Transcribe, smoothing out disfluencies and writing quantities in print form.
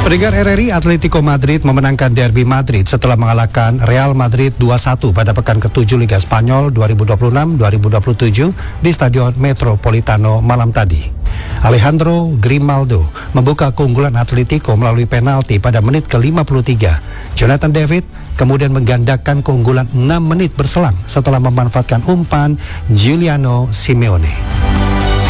Pendengar RRI, Atletico Madrid memenangkan Derby Madrid setelah mengalahkan Real Madrid 2-1 pada pekan ke-7 Liga Spanyol 2026-2027 di Stadion Metropolitano malam tadi. Alejandro Grimaldo membuka keunggulan Atletico melalui penalti pada menit ke-53. Jonathan David kemudian menggandakan keunggulan 6 menit berselang setelah memanfaatkan umpan Giuliano Simeone.